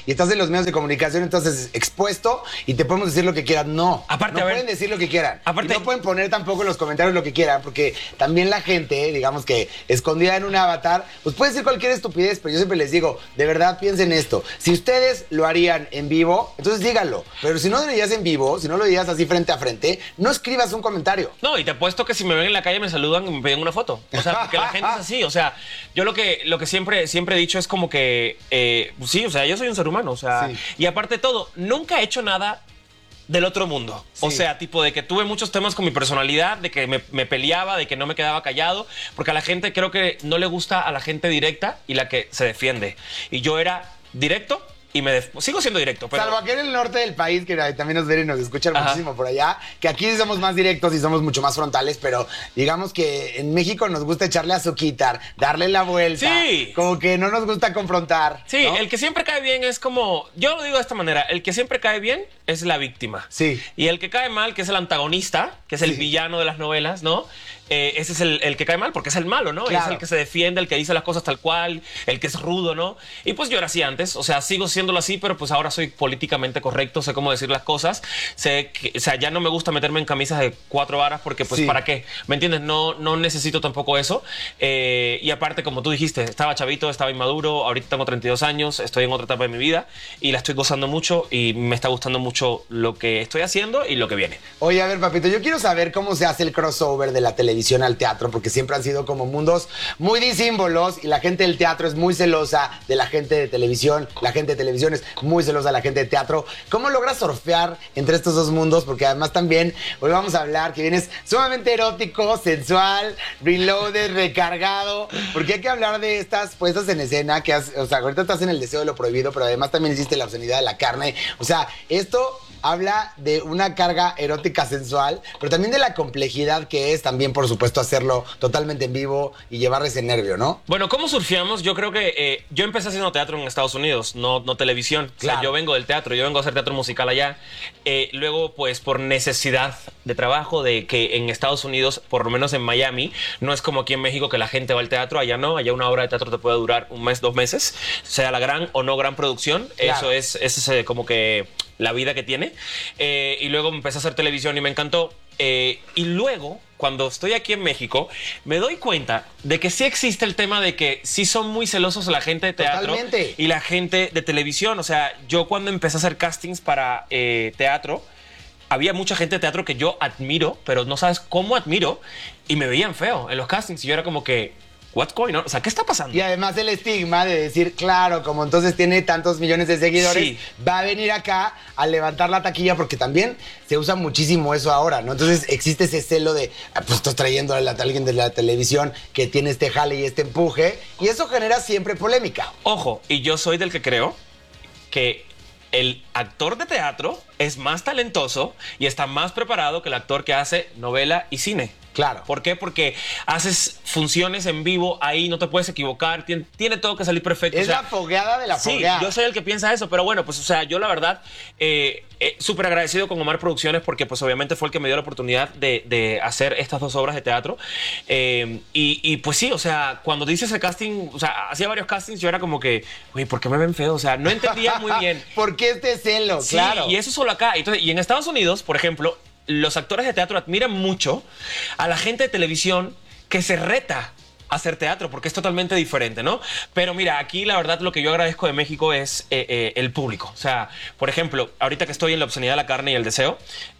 y estás en los medios de comunicación, entonces expuesto y te podemos decir lo que quieran. No, Aparte, no a ver, pueden decir lo que quieran. aparte, Y no pueden poner tampoco en los comentarios lo que quieran, porque también la gente, digamos que escondida en un avatar, pues puede decir cualquier estupidez, pero yo siempre les digo, de verdad piensen esto. Si ustedes lo harían en vivo, entonces díganlo. Pero si no lo dirías en vivo, si no lo dirías así frente a frente, no escribas un comentario. No, y te apuesto que si me ven en la calle me saludan y me piden una foto. O sea, porque la gente es así. O sea, yo lo que siempre he dicho es como que, sí, o sea, yo soy un ser humano. O sea, Sí. y aparte de todo, nunca he hecho nada del otro mundo. Sí. O sea, tipo de que tuve muchos temas con mi personalidad, de que me peleaba, de que no me quedaba callado, porque a la gente creo que no le gusta a la gente directa y la que se defiende. Y yo era directo y sigo siendo directo. Pero Salvo aquí en el norte del país, que también nos ven y nos escuchan Ajá. muchísimo por allá, que aquí somos más directos y somos mucho más frontales, pero digamos que en México nos gusta echarle azuquitar, darle la vuelta. Sí. Como que no nos gusta confrontar. sí, ¿no? el que siempre cae bien es como, yo lo digo de esta manera, el que siempre cae bien es la víctima. Sí. Y el que cae mal, que es el antagonista, que es el Sí. villano de las novelas, ¿no? Ese es el que cae mal porque es el malo, ¿no? Claro. Es el que se defiende, el que dice las cosas tal cual, el que es rudo, ¿no? Y pues yo era así antes, o sea, sigo siéndolo así, pero pues ahora soy políticamente correcto, sé cómo decir las cosas, sé que, o sea, ya no me gusta meterme en camisas de 4 varas porque pues Sí. ¿para qué? ¿Me entiendes? No necesito tampoco eso. Y aparte, como tú dijiste, estaba chavito, estaba inmaduro, ahorita tengo 32 años, estoy en otra etapa de mi vida y la estoy gozando mucho y me está gustando mucho lo que estoy haciendo y lo que viene. Oye, a ver, papito, yo quiero saber cómo se hace el crossover de la televisión al teatro, porque siempre han sido como mundos muy disímbolos y la gente del teatro es muy celosa de la gente de televisión, la gente de televisión es muy celosa de la gente de teatro. ¿Cómo logras surfear entre estos dos mundos? Porque además también hoy vamos a hablar que vienes sumamente erótico, sensual, reloaded, recargado, porque hay que hablar de estas puestas en escena que o sea, ahorita estás en el deseo de lo prohibido, pero además también hiciste la obscenidad de la carne. O sea, esto habla de una carga erótica sensual, pero también de la complejidad que es también, por supuesto, hacerlo totalmente en vivo y llevar ese nervio, ¿no? Bueno, ¿cómo surfeamos? Yo creo que yo empecé haciendo teatro en Estados Unidos, no televisión. O sea, Claro. yo vengo del teatro, yo vengo a hacer teatro musical allá. Luego, pues, por necesidad de trabajo, de que en Estados Unidos, por lo menos en Miami, no es como aquí en México que la gente va al teatro, allá no, allá una obra de teatro te puede durar 1 mes, 2 meses, sea la gran o no gran producción. Claro. Eso es como que la vida que tiene. Y luego empecé a hacer televisión y me encantó. Y luego, cuando estoy aquí en México, me doy cuenta de que sí existe el tema de que sí son muy celosos la gente de teatro Totalmente. y la gente de televisión. O sea, yo cuando empecé a hacer castings para teatro, había mucha gente de teatro que yo admiro, pero no sabes cómo admiro, y me veían feo en los castings. Y yo era como que, what's going on? O sea, ¿qué está pasando? Y además el estigma de decir, claro, como entonces tiene tantos millones de seguidores, Sí. va a venir acá a levantar la taquilla, porque también se usa muchísimo eso ahora, ¿no? Entonces existe ese celo de, pues estás trayendo a alguien de la televisión que tiene este jale y este empuje, y eso genera siempre polémica. Ojo, y yo soy del que creo que el actor de teatro es más talentoso y está más preparado que el actor que hace novela y cine. Claro. ¿Por qué? Porque haces funciones en vivo, ahí no te puedes equivocar, tiene todo que salir perfecto. Es o sea, la fogueada de la sí, fogueada. yo soy el que piensa eso, pero bueno, pues, o sea, yo la verdad, súper agradecido con Omar Producciones porque, pues, obviamente fue el que me dio la oportunidad de hacer estas 2 obras de teatro. Y, pues sí, o sea, cuando dices el casting, o sea, hacía varios castings, yo era como que, oye, ¿por qué me ven feo? O sea, no entendía muy bien. ¿Por qué este celo? Sí, Claro. y eso solo acá. Entonces, y en Estados Unidos, por ejemplo, los actores de teatro admiran mucho a la gente de televisión que se reta a hacer teatro, porque es totalmente diferente, ¿no? Pero mira, aquí la verdad lo que yo agradezco de México es el público. O sea, por ejemplo, ahorita que estoy en la obscenidad de la carne y el deseo,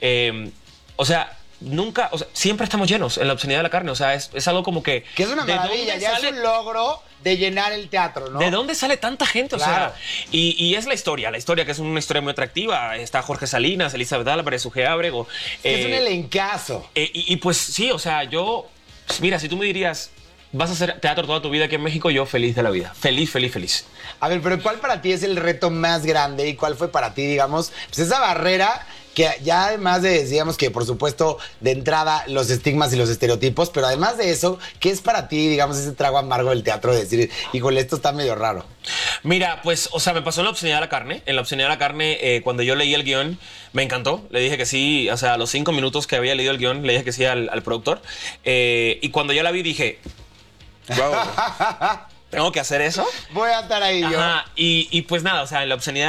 o sea, nunca, o sea, siempre estamos llenos en la obscenidad de la carne. O sea, es algo como que... Que es una ¿de maravilla, dónde ya sale- es un logro de llenar el teatro, ¿no? ¿De dónde sale tanta gente? Claro. O sea, y es la historia que es una historia muy atractiva. Está Jorge Salinas, Elizabeth Álvarez, Ugea Ábrego. Es un elencazo. Y pues sí, o sea, yo, mira, si tú me dirías, vas a hacer teatro toda tu vida aquí en México, yo feliz de la vida. Feliz, feliz, feliz. A ver, pero ¿cuál para ti es el reto más grande y cuál fue para ti, digamos, pues esa barrera que ya además de, digamos que por supuesto de entrada los estigmas y los estereotipos, pero además de eso, ¿qué es para ti, digamos, ese trago amargo del teatro de decir, híjole, esto está medio raro? Mira, pues, o sea, me pasó en la obscenidad de la carne. En la obscenidad de la carne, cuando yo leí el guión, me encantó. Le dije que sí, o sea, a los 5 minutos que había leído el guión, le dije que sí al productor. Y cuando ya la vi, dije, bro, ¿tengo que hacer eso? Voy a estar ahí yo. Ajá, y pues nada, o sea, en la obscenidad